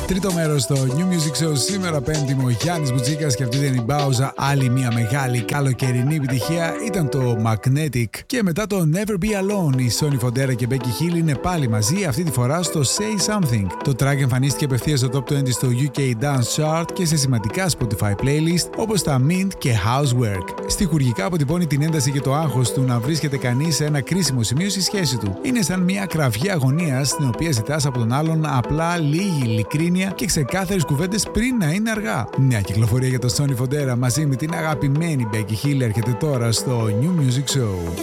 Τρίτο μέρος στο New Music Show σήμερα πέμπτη μου ο Γιάννης Μπουτσίκας και αυτή δεν είναι η πάουζα. Άλλη μια μεγάλη καλοκαιρινή επιτυχία ήταν το Magnetic. Και μετά το Never Be Alone η Sonny Fodera και Becky Hill είναι πάλι μαζί, αυτή τη φορά στο Say Something. Το track εμφανίστηκε απευθείας στο Top 20 στο UK Dance Chart και σε σημαντικά Spotify playlist όπως τα Mint και Housework. Στιχουργικά αποτυπώνει την ένταση και το άγχος του να βρίσκεται κανείς σε ένα κρίσιμο σημείο στη σχέση του. Είναι σαν μια κραυγή αγωνίας στην οποία ζητάς από τον άλλον απλά λίγη ειλικρίνεια και ξεκάθαρες κουβέντες πριν να είναι αργά. Μια κυκλοφορία για το Sonny Fodera μαζί με την αγαπημένη Becky Hill έρχεται τώρα στο New Music Show.